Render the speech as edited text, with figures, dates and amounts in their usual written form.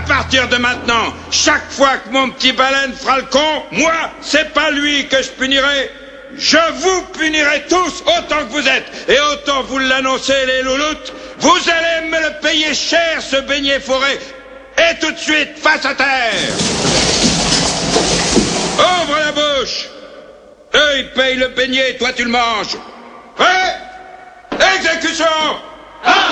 partir de maintenant, chaque fois que mon petit baleine fera le con, moi, c'est pas lui que je punirai. Je vous punirai tous autant que vous êtes. Et autant vous l'annoncez, les louloutes, vous allez me le payer cher, ce beignet forêt. Et tout de suite, face à terre. Ouvre la bouche. Eux, ils payent le beignet, toi tu le manges. Prêt? Exécution!